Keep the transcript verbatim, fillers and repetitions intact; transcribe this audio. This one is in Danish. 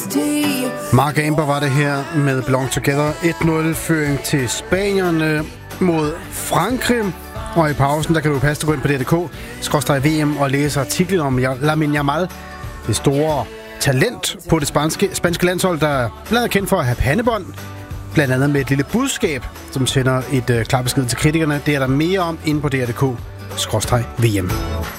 Mark Amber var det her med Belong Together. et nul føring til Spanierne mod Frankrig. Og i pausen, der kan du passe gå ind på D R punktum D K skråstreg V M og læse artiklen om Lamine Yamal, det store talent på det spanske, spanske landshold, der er blandt andet kendt for at have pandebånd. Blandt andet med et lille budskab, som sender et øh, klar besked til kritikerne. Det er der mere om inde på D R punktum D K skråstreg V M.